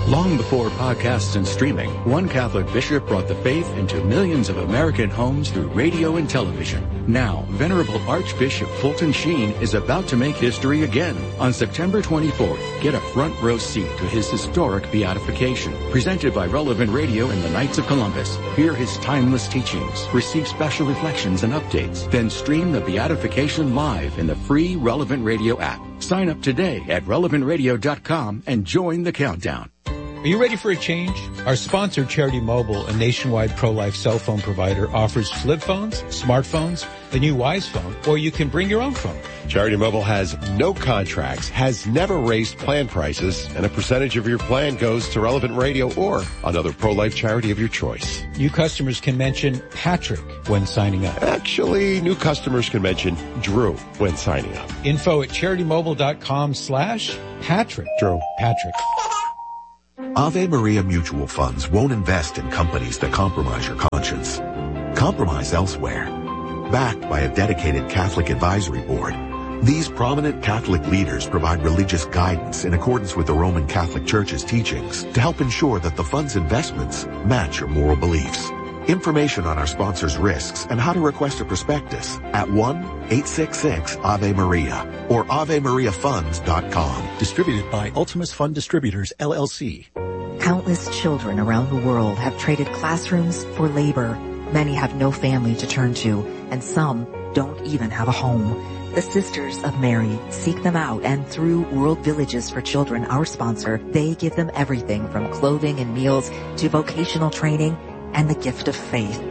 Long before podcasts and streaming, one Catholic bishop brought the faith into millions of American homes through radio and television. Now, Venerable Archbishop Fulton Sheen is about to make history again. On September 24th, get a front row seat to his historic beatification, presented by Relevant Radio and the Knights of Columbus. Hear his timeless teachings, receive special reflections and updates, then stream the beatification live in the free Relevant Radio app. Sign up today at relevantradio.com and join the countdown. Are you ready for a change? Our sponsor, Charity Mobile, a nationwide pro-life cell phone provider, offers flip phones, smartphones, the new Wise phone, or you can bring your own phone. Charity Mobile has no contracts, has never raised plan prices, and a percentage of your plan goes to Relevant Radio or another pro-life charity of your choice. New customers can mention Patrick when signing up. Actually, new customers can mention Drew when signing up. Info at CharityMobile.com/Patrick. Drew. Patrick. Ave Maria Mutual Funds won't invest in companies that compromise your conscience. Compromise elsewhere. Backed by a dedicated Catholic advisory board, these prominent Catholic leaders provide religious guidance in accordance with the Roman Catholic Church's teachings to help ensure that the fund's investments match your moral beliefs. Information on our sponsors' risks and how to request a prospectus at 1-866-AVE-MARIA or AveMariaFunds.com. Distributed by Ultimus Fund Distributors, LLC. Countless children around the world have traded classrooms for labor. Many have no family to turn to, and some don't even have a home. The Sisters of Mary seek them out, and through World Villages for Children, our sponsor, they give them everything from clothing and meals to vocational training and the gift of faith.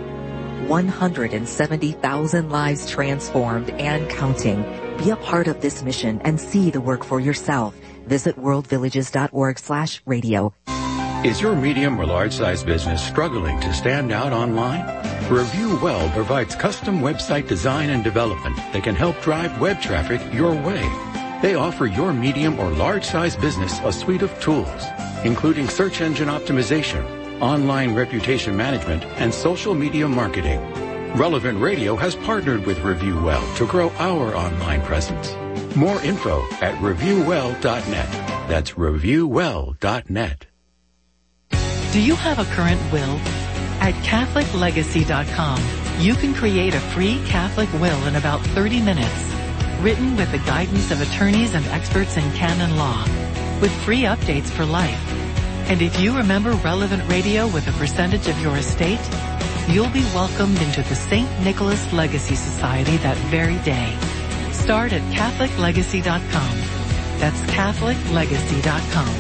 170,000 lives transformed and counting. Be a part of this mission and see the work for yourself. Visit worldvillages.org/radio. Is your medium or large-size business struggling to stand out online? Review Well provides custom website design and development that can help drive web traffic your way. They offer your medium or large-size business a suite of tools, including search engine optimization, online reputation management, and social media marketing. Relevant Radio has partnered with Review Well to grow our online presence. More info at reviewwell.net. That's reviewwell.net. Do you have a current will? At CatholicLegacy.com, you can create a free Catholic will in about 30 minutes, written with the guidance of attorneys and experts in canon law, with free updates for life. And if you remember Relevant Radio with a percentage of your estate, you'll be welcomed into the St. Nicholas Legacy Society that very day. Start at CatholicLegacy.com. That's CatholicLegacy.com.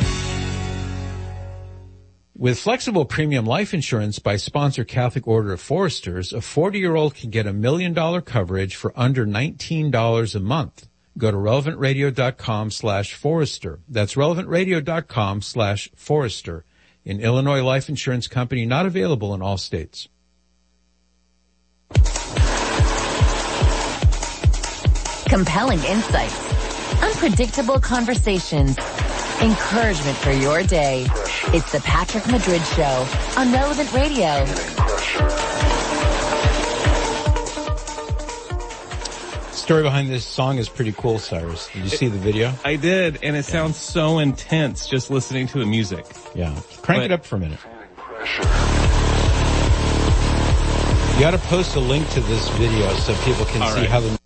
With flexible premium life insurance by sponsor Catholic Order of Foresters, a 40-year-old can get $1 million coverage for under $19 a month. Go to relevantradio.com/Forester. That's relevantradio.com/Forester. An Illinois life insurance company not available in all states. Compelling insights, unpredictable conversations, encouragement for your day. It's the Patrick Madrid Show on Relevant Radio. Story behind this song is pretty cool, Cyrus. Did you see the video? I did, and it sounds so intense just listening to the music. Yeah. Crank it up for a minute. You got to post a link to this video so people can see how the...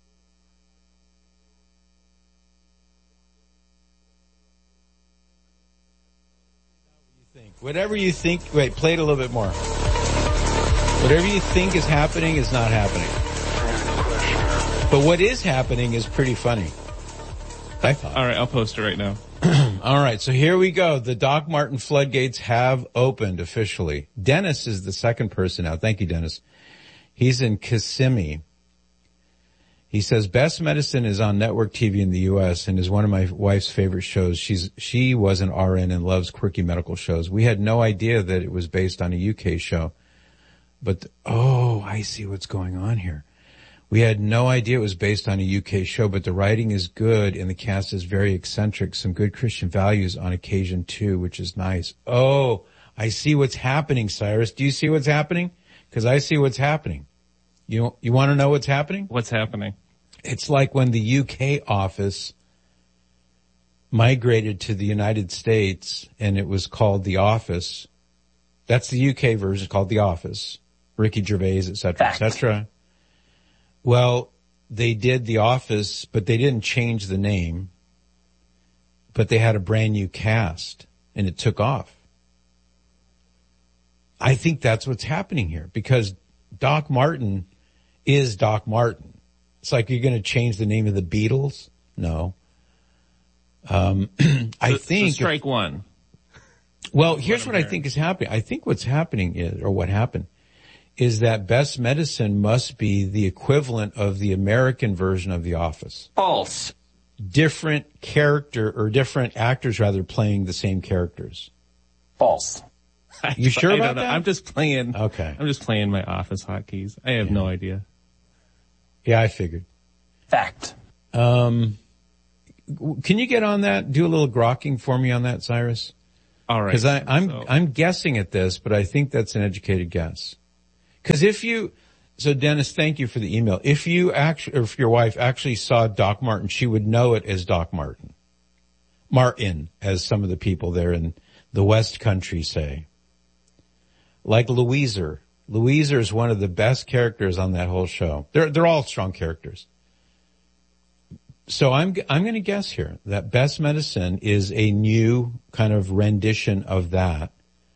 Whatever you think, wait, play it a little bit more. Whatever you think is happening is not happening. But what is happening is pretty funny, I thought. All right, I'll post it right now. All right, so here we go. The Doc Martin floodgates have opened officially. Dennis is the second person out. Thank you, Dennis. He's in Kissimmee. He says, Best Medicine is on network TV in the U.S. and is one of my wife's favorite shows. She was an RN and loves quirky medical shows. We had no idea that it was based on a UK show. But, I see what's going on here. We had no idea it was based on a UK show, but the writing is good and the cast is very eccentric. Some good Christian values on occasion too, which is nice. Oh, I see what's happening, Cyrus. Do you see what's happening? Because I see what's happening. You want to know what's happening? What's happening? It's like when the UK office migrated to the United States, and it was called The Office. That's the UK version, called The Office. Ricky Gervais, et cetera, et cetera. Well, they did The Office, but they didn't change the name. But they had a brand new cast, and it took off. I think that's what's happening here, because Doc Martin is Doc Martin. It's like you're going to change the name of the Beatles? No. I think... So strike one. Well, here's what I think is happening. I think what's happening is, or what happened, is that Best Medicine must be the equivalent of the American version of The Office. False. Different character, or different actors rather, playing the same characters. False. You sure about that? I'm just playing. Okay. I'm just playing my Office hotkeys. I have no idea. Yeah, I figured. Fact. Can you get on that? Do a little grokking for me on that, Cyrus? All right. Because I'm guessing at this, but I think that's an educated guess. Because so Dennis, thank you for the email. If you actually, or if your wife actually saw Doc Martin, she would know it as Doc Martin. Martin, as some of the people there in the West Country say. Like Louiser. Louiser is one of the best characters on that whole show. They're all strong characters. So I'm going to guess here that Best Medicine is a new kind of rendition of that.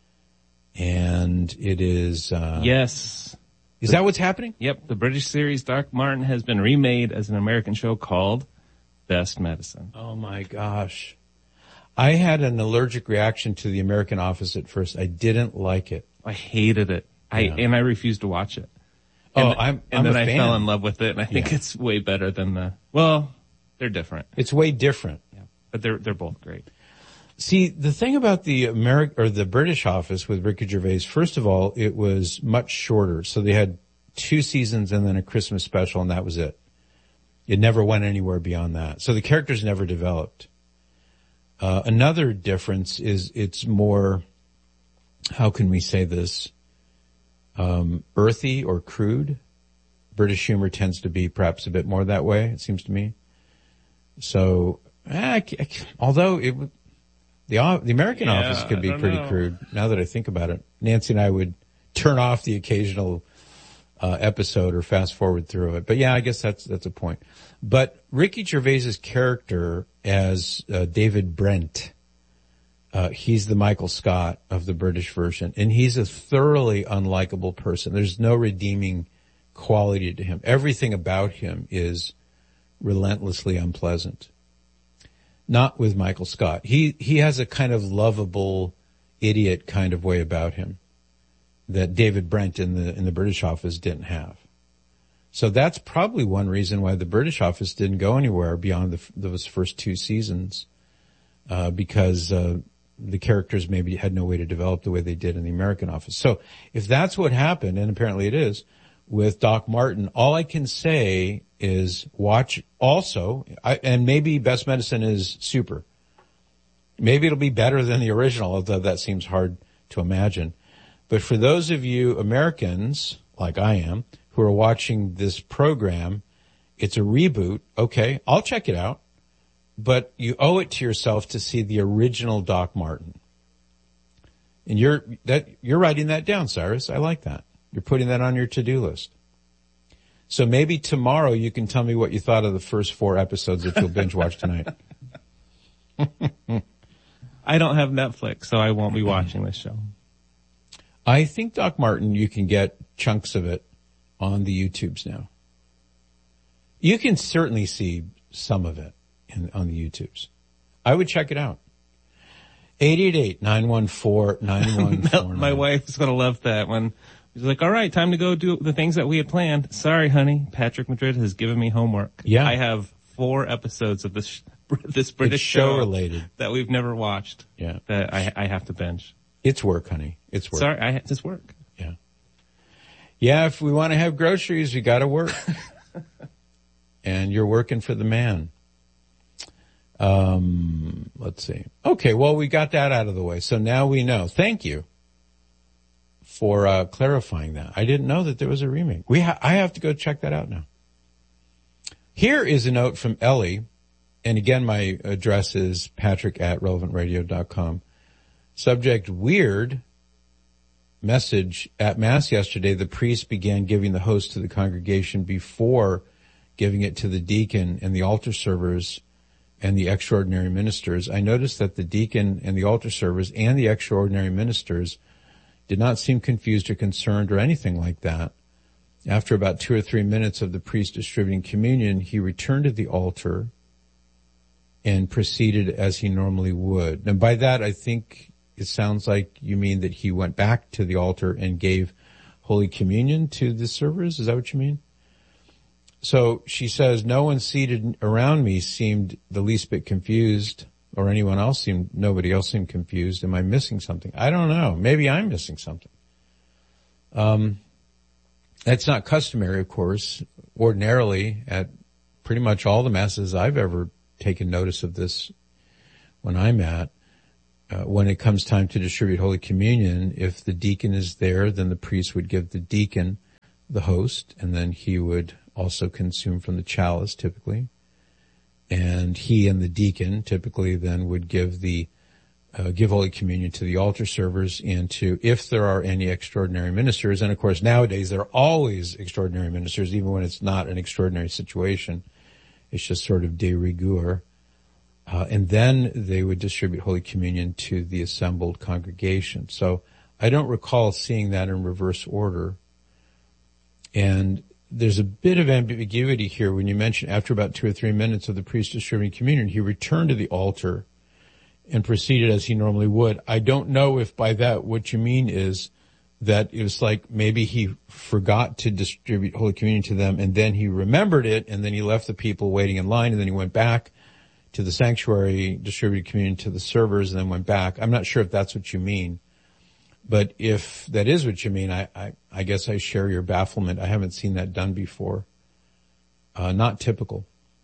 And it is, yes. Is that what's happening? Yep. The British series Doc Martin has been remade as an American show called Best Medicine. Oh my gosh. I had an allergic reaction to the American Office at first. I didn't like it. I hated it. And I refused to watch it. And then a I fan. fell in love with it, and I think it's way better than they're different. It's way different. Yeah. But they're both great. See, the thing about the the British Office with Ricky Gervais, first of all, it was much shorter. So they had 2 seasons and then a Christmas special, and that was it. It never went anywhere beyond that. So the characters never developed. Another difference is it's more, how can we say this, earthy or crude. British humor tends to be perhaps a bit more that way, it seems to me. So, although the American Office could be pretty crude, now that I think about it. Nancy and I would turn off the occasional episode or fast forward through it. But yeah, I guess that's a point. But Ricky Gervais's character as David Brent, he's the Michael Scott of the British version, and he's a thoroughly unlikable person. There's no redeeming quality to him. Everything about him is relentlessly unpleasant. Not with Michael Scott. He has a kind of lovable idiot kind of way about him that David Brent in the British Office didn't have. So that's probably one reason why the British Office didn't go anywhere beyond those first 2 seasons, because the characters maybe had no way to develop the way they did in the American Office. So if that's what happened, and apparently it is, with Doc Martin, all I can say is watch also, and maybe Best Medicine is super. Maybe it'll be better than the original, although that seems hard to imagine. But for those of you Americans, like I am, who are watching this program, it's a reboot. Okay, I'll check it out. But you owe it to yourself to see the original Doc Martin. And you're writing that down, Cyrus. I like that. You're putting that on your to-do list. So maybe tomorrow you can tell me what you thought of the first 4 episodes that you'll binge watch tonight. I don't have Netflix, so I won't be watching this show. I think Doc Martin, you can get chunks of it on the YouTubes now. You can certainly see some of it on the YouTubes. I would check it out. 888-914-9149. My wife's going to love that when she's like, all right, time to go do the things that we had planned. Sorry, honey. Patrick Madrid has given me homework. Yeah. I have 4 episodes of this British show related that we've never watched. Yeah. That I have to binge. It's work, honey. It's work. Sorry, it's work. Yeah. Yeah, if we want to have groceries, we got to work. And you're working for the man. Let's see. Okay, well, we got that out of the way. So now we know. Thank you for clarifying that. I didn't know that there was a remake. I have to go check that out now. Here is a note from Ellie, And again, my address is patrick@relevantradio.com. Subject: weird. Message: at Mass yesterday, the priest began giving the host to the congregation before giving it to the deacon and the altar servers and the extraordinary ministers. I noticed that the deacon and the altar servers and the extraordinary ministers did not seem confused or concerned or anything like that. After about 2 or 3 minutes of the priest distributing communion, he returned to the altar and proceeded as he normally would. And by that, I think it sounds like you mean that he went back to the altar and gave Holy Communion to the servers. Is that what you mean? So she says, no one seated around me seemed the least bit confused, or nobody else seemed confused. Am I missing something? I don't know. Maybe I'm missing something. That's not customary, of course. Ordinarily, at pretty much all the masses I've ever taken notice of this when I'm at, when it comes time to distribute Holy Communion, if the deacon is there, then the priest would give the deacon the host, and then he would also consume from the chalice, typically. And he and the deacon typically then would give Holy Communion to the altar servers and to, if there are any extraordinary ministers. And of course, nowadays there are always extraordinary ministers, even when it's not an extraordinary situation. It's just sort of de rigueur. And then they would distribute Holy Communion to the assembled congregation. So I don't recall seeing that in reverse order. And there's a bit of ambiguity here when you mention after about 2 or 3 minutes of the priest distributing communion, he returned to the altar and proceeded as he normally would. I don't know if by that what you mean is that it was like maybe he forgot to distribute Holy Communion to them and then he remembered it and then he left the people waiting in line and then he went back to the sanctuary, distributed communion to the servers and then went back. I'm not sure if that's what you mean. But if that is what you mean, I guess I share your bafflement. I haven't seen that done before. Not typical.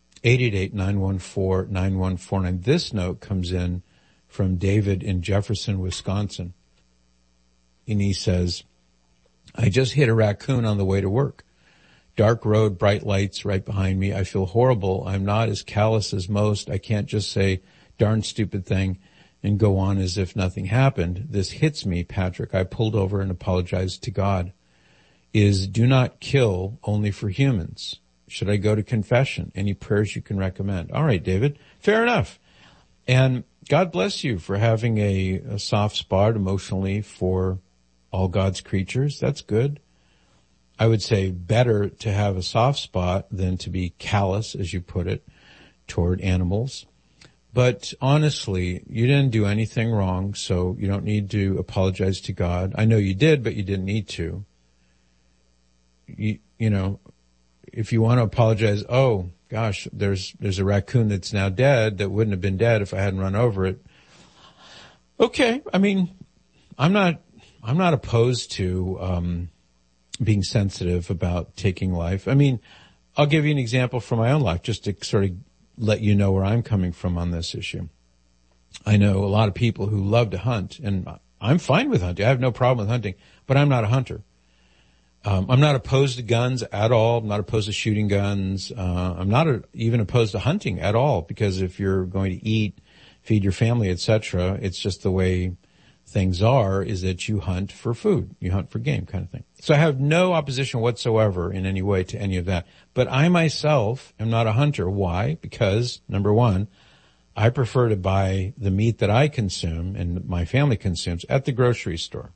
888-914-9149. This note comes in from David in Jefferson, Wisconsin. And he says, I just hit a raccoon on the way to work. Dark road, bright lights right behind me. I feel horrible. I'm not as callous as most. I can't just say darn stupid thing and go on as if nothing happened. This hits me, Patrick. I pulled over and apologized to God. Is do not kill only for humans? Should I go to confession? Any prayers you can recommend? All right, David. Fair enough. And God bless you for having a soft spot emotionally for all God's creatures. That's good. I would say better to have a soft spot than to be callous, as you put it, toward animals. But honestly, you didn't do anything wrong, so you don't need to apologize to God. I know you did, but you didn't need to. You know, if you want to apologize, oh gosh, there's a raccoon that's now dead that wouldn't have been dead if I hadn't run over it. Okay, I mean, I'm not opposed to being sensitive about taking life. I mean, I'll give you an example from my own life just to sort of let you know where I'm coming from on this issue. I know a lot of people who love to hunt, and I'm fine with hunting. I have no problem with hunting, but I'm not a hunter. I'm not opposed to guns at all. I'm not opposed to shooting guns. I'm not even opposed to hunting at all, because if you're going to eat, feed your family, etc., it's just the way things are, is that you hunt for food. You hunt for game, kind of thing. So I have no opposition whatsoever in any way to any of that. But I myself am not a hunter. Why? Because, number one, I prefer to buy the meat that I consume and my family consumes at the grocery store.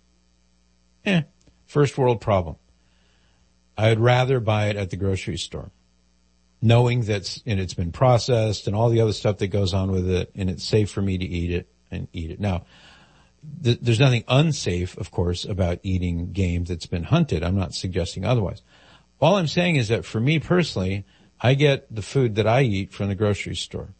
First world problem. I'd rather buy it at the grocery store, knowing that it's been processed and all the other stuff that goes on with it, and it's safe for me to eat it and eat it. Now, there's nothing unsafe, of course, about eating game that's been hunted. I'm not suggesting otherwise. All I'm saying is that for me personally, I get the food that I eat from the grocery store.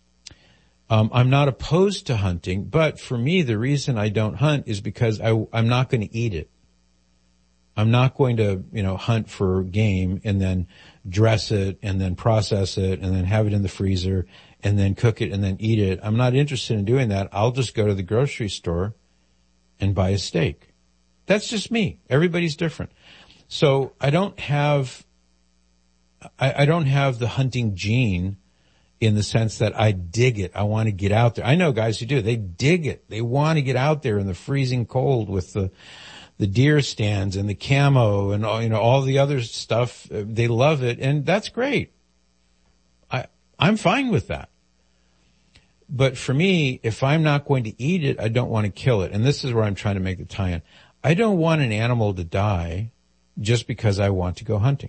I'm not opposed to hunting, but for me, the reason I don't hunt is because I'm not going to eat it. I'm not going to, hunt for game and then dress it and then process it and then have it in the freezer and then cook it and then eat it. I'm not interested in doing that. I'll just go to the grocery store and buy a steak. That's just me. Everybody's different. So I don't have the hunting gene in the sense that I dig it. I want to get out there. I know guys who do. They dig it. They want to get out there in the freezing cold with the deer stands and the camo and all the other stuff. They love it, and that's great. I'm fine with that. But for me, if I'm not going to eat it, I don't want to kill it. And this is where I'm trying to make the tie-in. I don't want an animal to die just because I want to go hunting.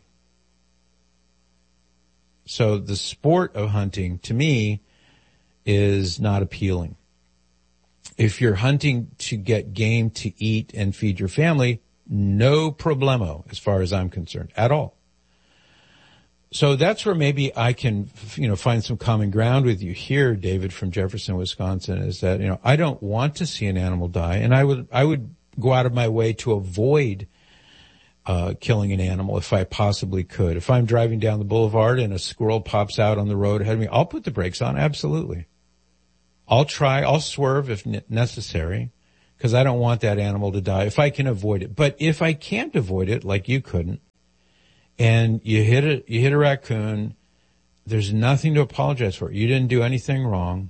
So the sport of hunting, to me, is not appealing. If you're hunting to get game to eat and feed your family, no problemo as far as I'm concerned at all. So that's where maybe I can, find some common ground with you here, David from Jefferson, Wisconsin, is that, I don't want to see an animal die, and I would go out of my way to avoid killing an animal if I possibly could. If I'm driving down the boulevard and a squirrel pops out on the road ahead of me, I'll put the brakes on, absolutely. I'll swerve if necessary, because I don't want that animal to die if I can avoid it. But if I can't avoid it, like you couldn't, and you hit a raccoon, there's nothing to apologize for. You didn't do anything wrong.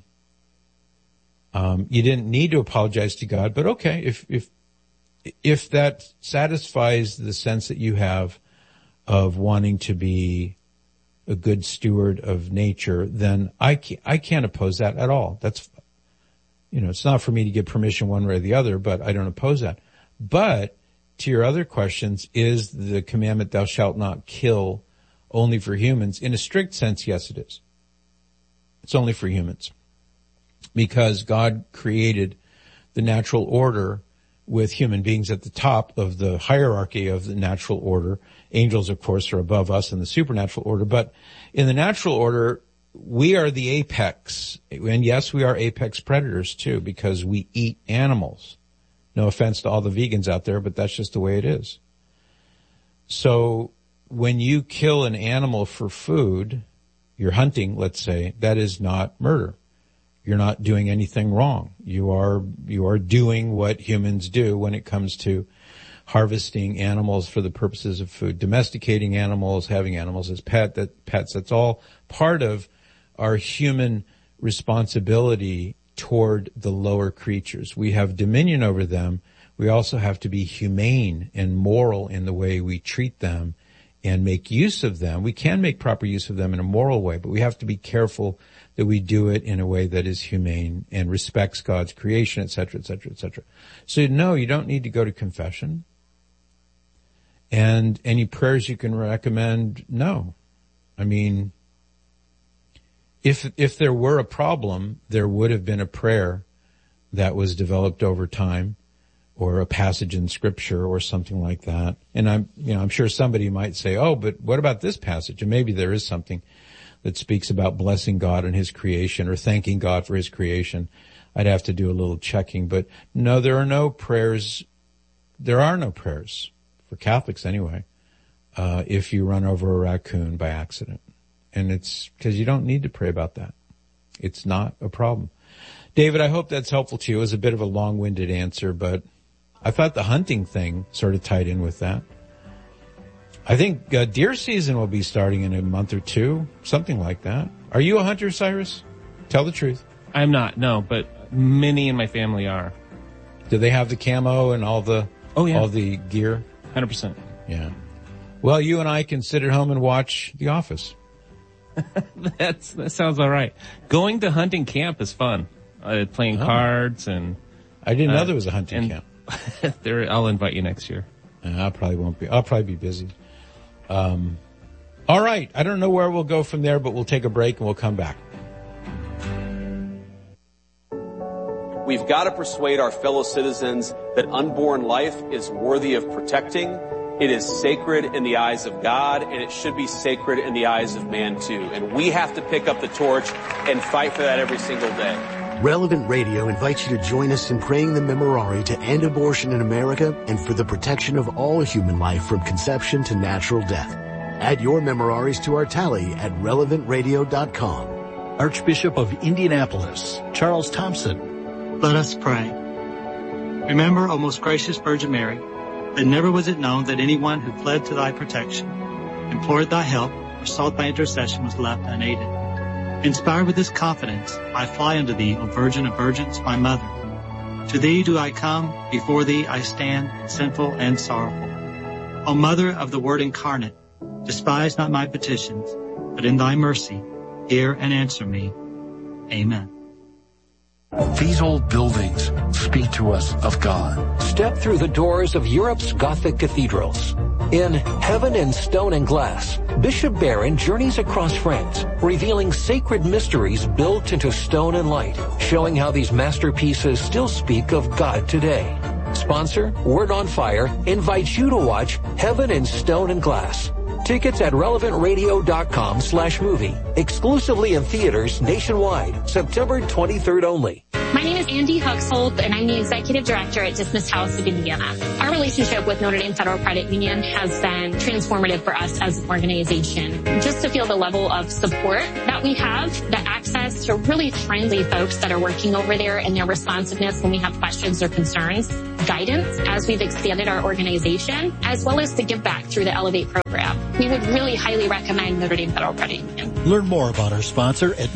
You didn't need to apologize to God, but okay, if that satisfies the sense that you have of wanting to be a good steward of nature, then I can't oppose that at all. That's, it's not for me to give permission one way or the other, but I don't oppose that. But to your other questions, is the commandment, thou shalt not kill, only for humans? In a strict sense, yes, it is. It's only for humans. Because God created the natural order with human beings at the top of the hierarchy of the natural order. Angels, of course, are above us in the supernatural order. But in the natural order, we are the apex. And yes, we are apex predators too, because we eat animals. No offense to all the vegans out there, but that's just the way it is. So when you kill an animal for food, you're hunting, let's say, that is not murder. You're not doing anything wrong. You are doing what humans do when it comes to harvesting animals for the purposes of food, domesticating animals, having animals as pets. That's all part of our human responsibility toward the lower creatures. We have dominion over them. We also have to be humane and moral in the way we treat them and make use of them. We can make proper use of them in a moral way, but we have to be careful that we do it in a way that is humane and respects God's creation, et cetera, et cetera, et cetera. So no, you don't need to go to confession. And any prayers you can recommend, no. I mean, if there were a problem, there would have been a prayer that was developed over time, or a passage in Scripture or something like that. And I'm sure somebody might say, oh, but what about this passage? And maybe there is something that speaks about blessing God and His creation or thanking God for His creation. I'd have to do a little checking, but no, there are no prayers. There are no prayers for Catholics anyway, if you run over a raccoon by accident. And it's because you don't need to pray about that. It's not a problem. David, I hope that's helpful to you. It was a bit of a long-winded answer, but I thought the hunting thing sort of tied in with that. I think deer season will be starting in a month or two, something like that. Are you a hunter, Cyrus? Tell the truth. I'm not, no, but many in my family are. Do they have the camo and all the gear? 100%. Yeah. Well, you and I can sit at home and watch The Office. That sounds all right. Going to hunting camp is fun. Playing cards and... I didn't know there was a hunting camp. I'll invite you next year. I probably won't be. I'll probably be busy. All right. I don't know where we'll go from there, but we'll take a break and we'll come back. We've got to persuade our fellow citizens that unborn life is worthy of protecting. It is sacred in the eyes of God, and it should be sacred in the eyes of man too. And we have to pick up the torch and fight for that every single day. Relevant Radio invites you to join us in praying the Memorare to end abortion in America and for the protection of all human life from conception to natural death. Add your Memoraries to our tally at relevantradio.com. Archbishop of Indianapolis, Charles Thompson. Let us pray. Remember, O most gracious Virgin Mary, that never was it known that anyone who fled to thy protection, implored thy help, or sought thy intercession was left unaided. Inspired with this confidence, I fly unto thee, O Virgin of Virgins, my mother. To thee do I come, before thee I stand, sinful and sorrowful. O Mother of the Word incarnate, despise not my petitions, but in thy mercy, hear and answer me. Amen. These old buildings speak to us of God. Step through the doors of Europe's Gothic cathedrals. In Heaven in Stone and Glass, Bishop Barron journeys across France, revealing sacred mysteries built into stone and light, showing how these masterpieces still speak of God today. Sponsor, Word on Fire, invites you to watch Heaven in Stone and Glass. Tickets at relevantradio.com/movie. Exclusively in theaters nationwide, September 23rd only. My name is Andy Huxhold, and I'm the Executive Director at Dismissed House of Indiana. Our relationship with Notre Dame Federal Credit Union has been transformative for us as an organization. Just to feel the level of support that we have, the access to really friendly folks that are working over there, and their responsiveness when we have questions or concerns, guidance as we've expanded our organization, as well as to give back through the Elevate program. We would really highly recommend Notre Dame Federal Credit Union. Learn more about our sponsor at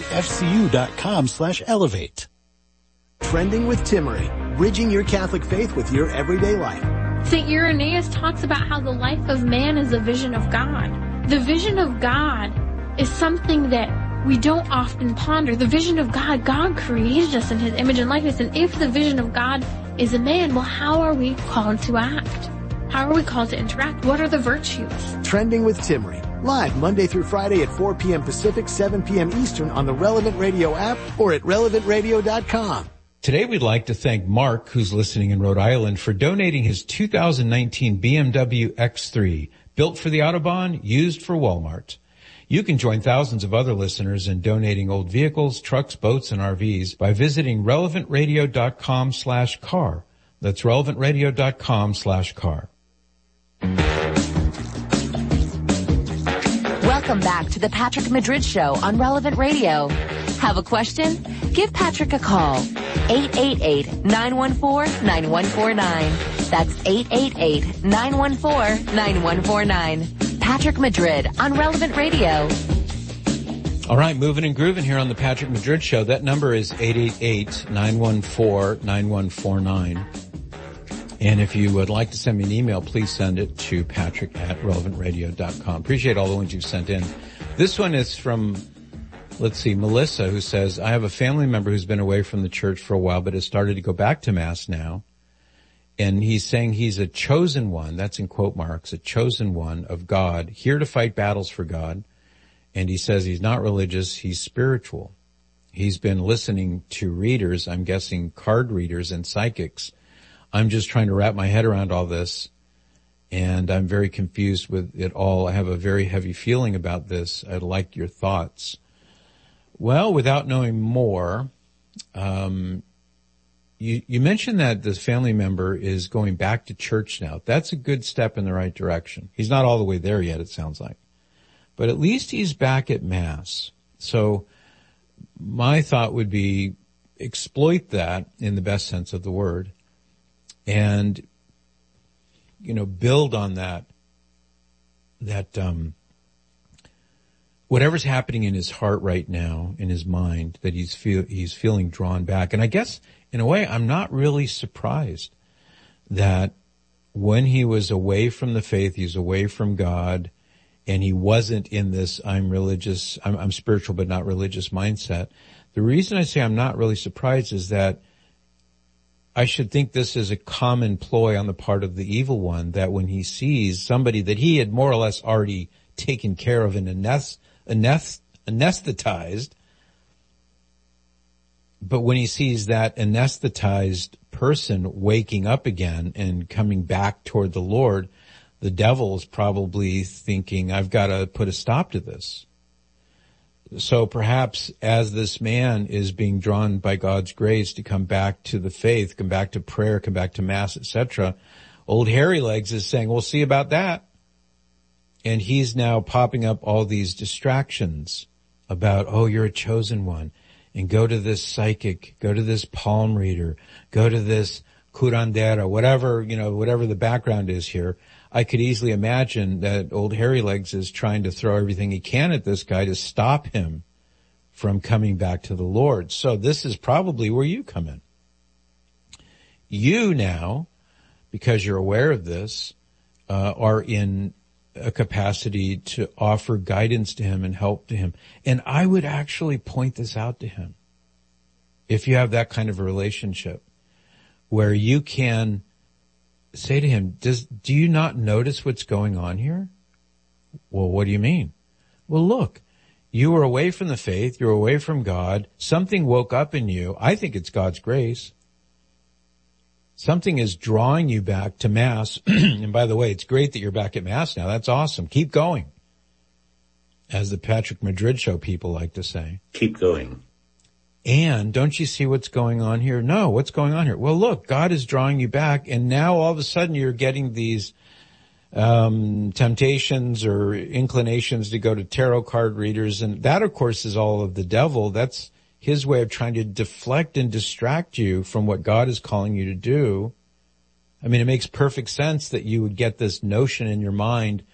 NotreDameFCU.com/elevate. Trending with Timmery, bridging your Catholic faith with your everyday life. St. Irenaeus talks about how the life of man is the vision of God. The vision of God is something that we don't often ponder. The vision of God, God created us in His image and likeness, and if the vision of God is a man, well, how are we called to act? How are we called to interact? What are the virtues? Trending with Timmery, live Monday through Friday at 4 p.m. Pacific, 7 p.m. Eastern on the Relevant Radio app or at relevantradio.com. Today we'd like to thank Mark, who's listening in Rhode Island, for donating his 2019 BMW X3, built for the Autobahn, used for Walmart. You can join thousands of other listeners in donating old vehicles, trucks, boats, and RVs by visiting relevantradio.com/car. That's relevantradio.com/car. Welcome back to the Patrick Madrid Show on Relevant Radio. Have a question? Give Patrick a call. 888-914-9149. That's 888-914-9149. Patrick Madrid on Relevant Radio. All right, moving and grooving here on the Patrick Madrid Show. That number is 888-914-9149. And if you would like to send me an email, please send it to patrick@relevantradio.com. Appreciate all the ones you've sent in. This one is from, let's see, Melissa, who says, I have a family member who's been away from the church for a while, but has started to go back to Mass now. And he's saying he's a chosen one, that's in quote marks, a chosen one of God, here to fight battles for God. And he says he's not religious, he's spiritual. He's been listening to readers, I'm guessing card readers and psychics. I'm just trying to wrap my head around all this, and I'm very confused with it all. I have a very heavy feeling about this. I'd like your thoughts. Well, without knowing more, you mentioned that this family member is going back to church now. That's a good step in the right direction. He's not all the way there yet, it sounds like. But at least he's back at Mass. So my thought would be exploit that in the best sense of the word. And, build on that whatever's happening in his heart right now, in his mind, that he's feeling drawn back. And I guess, in a way, I'm not really surprised that when he was away from the faith, he's away from God, and he wasn't in this, I'm spiritual but not religious mindset. The reason I say I'm not really surprised is that I should think this is a common ploy on the part of the evil one, that when he sees somebody that he had more or less already taken care of and anesthetized, but when he sees that anesthetized person waking up again and coming back toward the Lord, the devil is probably thinking, I've got to put a stop to this. So perhaps as this man is being drawn by God's grace to come back to the faith, come back to prayer, come back to Mass, etc., old Hairy Legs is saying, we'll see about that. And he's now popping up all these distractions about, oh, you're a chosen one, and go to this psychic, go to this palm reader, go to this curandera, whatever the background is here. I could easily imagine that old Hairy Legs is trying to throw everything he can at this guy to stop him from coming back to the Lord. So this is probably where you come in. You now, because you're aware of this, are in a capacity to offer guidance to him and help to him. And I would actually point this out to him. If you have that kind of a relationship where you can say to him, do you not notice what's going on here? Well, what do you mean? Well, look, you were away from the faith. You're away from God. Something woke up in you. I think it's God's grace. Something is drawing you back to Mass. And by the way, it's great that you're back at Mass now. That's awesome. Keep going. As the Patrick Madrid Show people like to say. Keep going. And don't you see what's going on here? No, what's going on here? Well, look, God is drawing you back, and now all of a sudden you're getting these temptations or inclinations to go to tarot card readers, and that, of course, is all of the devil. That's his way of trying to deflect and distract you from what God is calling you to do. I mean, it makes perfect sense that you would get this notion in your mind